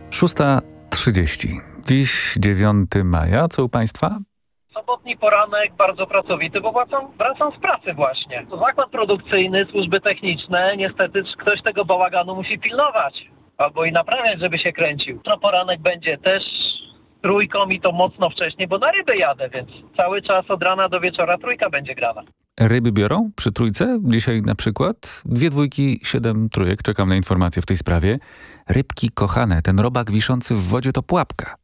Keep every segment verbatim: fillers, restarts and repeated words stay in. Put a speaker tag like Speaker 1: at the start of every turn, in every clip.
Speaker 1: szósta trzydzieści. Dziś dziewiątego maja. Co u Państwa?
Speaker 2: Sobotni poranek bardzo pracowity, bo wracam, wracam z pracy właśnie. To zakład produkcyjny, służby techniczne, niestety ktoś tego bałaganu musi pilnować. Albo i naprawiać, żeby się kręcił. Jutro poranek będzie też trójką i to mocno wcześnie, bo na ryby jadę, więc cały czas od rana do wieczora trójka będzie grana.
Speaker 1: Ryby biorą przy trójce? Dzisiaj na przykład dwie dwójki, siedem trójek. Czekam na informacje w tej sprawie. Rybki kochane, ten robak wiszący w wodzie to pułapka.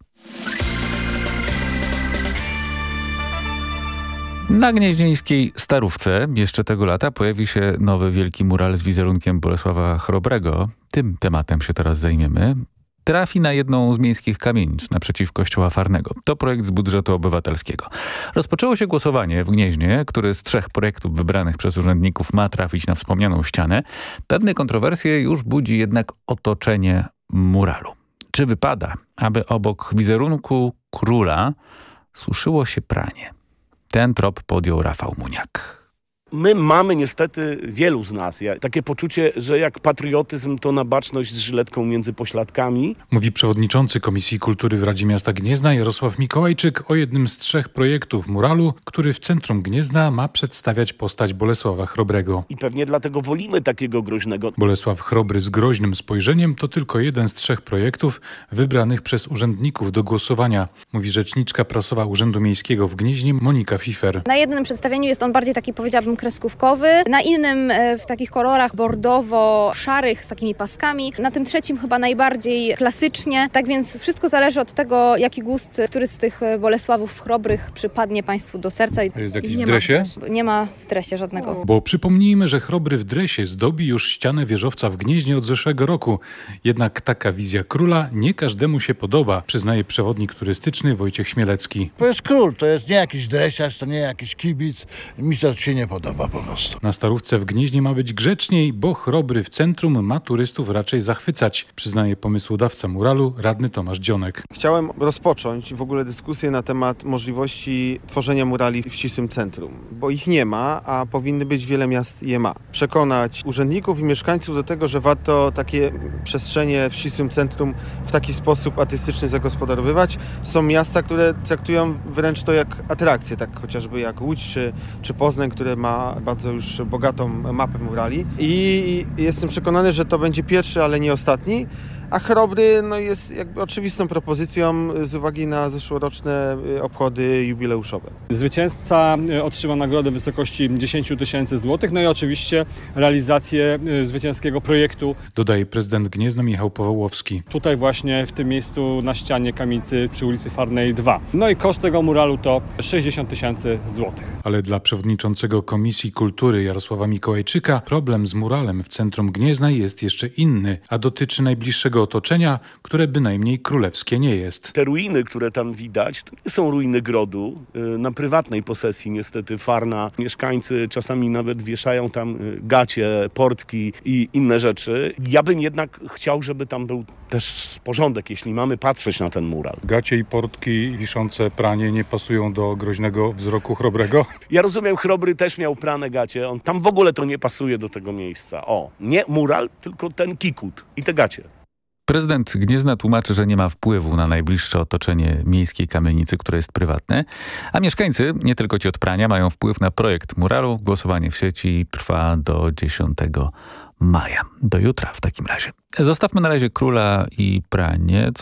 Speaker 1: Na gnieźnieńskiej Starówce jeszcze tego lata pojawi się nowy wielki mural z wizerunkiem Bolesława Chrobrego. Tym tematem się teraz zajmiemy. Trafi na jedną z miejskich kamienic naprzeciw kościoła Farnego. To projekt z budżetu obywatelskiego. Rozpoczęło się głosowanie w Gnieźnie, który z trzech projektów wybranych przez urzędników ma trafić na wspomnianą ścianę. Pewne kontrowersje już budzi jednak otoczenie muralu. Czy wypada, aby obok wizerunku króla suszyło się pranie? Ten trop podjął Rafał Muniak.
Speaker 3: My mamy niestety, wielu z nas, ja, takie poczucie, że jak patriotyzm to na baczność z żyletką między pośladkami.
Speaker 4: Mówi przewodniczący Komisji Kultury w Radzie Miasta Gniezna Jarosław Mikołajczyk o jednym z trzech projektów muralu, który w centrum Gniezna ma przedstawiać postać Bolesława Chrobrego.
Speaker 3: I pewnie dlatego wolimy takiego groźnego.
Speaker 4: Bolesław Chrobry z groźnym spojrzeniem to tylko jeden z trzech projektów wybranych przez urzędników do głosowania, mówi rzeczniczka prasowa Urzędu Miejskiego w Gnieźnie Monika Fifer.
Speaker 5: Na jednym przedstawieniu jest on bardziej taki, powiedziałabym, kreskówkowy, na innym w takich kolorach bordowo-szarych z takimi paskami, na tym trzecim chyba najbardziej klasycznie. Tak więc wszystko zależy od tego, jaki gust, który z tych Bolesławów Chrobrych przypadnie Państwu do serca.
Speaker 4: Jest jakiś
Speaker 5: nie
Speaker 4: w dresie?
Speaker 5: Ma, nie ma w dresie żadnego.
Speaker 4: Bo przypomnijmy, że Chrobry w dresie zdobi już ścianę wieżowca w Gnieźnie od zeszłego roku. Jednak taka wizja króla nie każdemu się podoba, przyznaje przewodnik turystyczny Wojciech Śmielecki.
Speaker 6: To jest król, to jest nie jakiś dresiarz, to nie jakiś kibic. Mi to się nie podoba po prostu.
Speaker 4: Na Starówce w Gnieźnie ma być grzeczniej, bo Chrobry w centrum ma turystów raczej zachwycać, przyznaje pomysłodawca muralu, radny Tomasz Dzionek.
Speaker 7: Chciałem rozpocząć w ogóle dyskusję na temat możliwości tworzenia murali w ścisłym centrum, bo ich nie ma, a powinny być, wiele miast je ma. Przekonać urzędników i mieszkańców do tego, że warto takie przestrzenie w ścisłym centrum w taki sposób artystyczny zagospodarowywać. Są miasta, które traktują wręcz to jak atrakcję, tak chociażby jak Łódź czy, czy Poznań, które ma bardzo już bogatą mapę murali. I jestem przekonany, że to będzie pierwszy, ale nie ostatni. A Chrobry no, jest jakby oczywistą propozycją z uwagi na zeszłoroczne obchody jubileuszowe.
Speaker 8: Zwycięzca otrzyma nagrodę w wysokości dziesięć tysięcy złotych, no i oczywiście realizację zwycięskiego projektu.
Speaker 4: Dodaje prezydent Gniezna Michał Powołowski.
Speaker 8: Tutaj właśnie w tym miejscu na ścianie kamienicy przy ulicy Farnej dwa. No i koszt tego muralu to sześćdziesiąt tysięcy złotych.
Speaker 4: Ale dla przewodniczącego Komisji Kultury Jarosława Mikołajczyka problem z muralem w centrum Gniezna jest jeszcze inny, a dotyczy najbliższego otoczenia, które bynajmniej królewskie nie jest.
Speaker 3: Te ruiny, które tam widać, to nie są ruiny grodu. Na prywatnej posesji niestety Farna. Mieszkańcy czasami nawet wieszają tam gacie, portki i inne rzeczy. Ja bym jednak chciał, żeby tam był też porządek, jeśli mamy patrzeć na ten mural.
Speaker 4: Gacie i portki wiszące pranie nie pasują do groźnego wzroku Chrobrego?
Speaker 3: Ja rozumiem, Chrobry też miał prane gacie. On tam w ogóle to nie pasuje do tego miejsca. O, nie mural, tylko ten kikut i te gacie.
Speaker 1: Prezydent Gniezna tłumaczy, że nie ma wpływu na najbliższe otoczenie miejskiej kamienicy, które jest prywatne, a mieszkańcy, nie tylko ci od prania, mają wpływ na projekt muralu. Głosowanie w sieci trwa do dziesiątego maja. Do jutra w takim razie. Zostawmy na razie króla i pranie.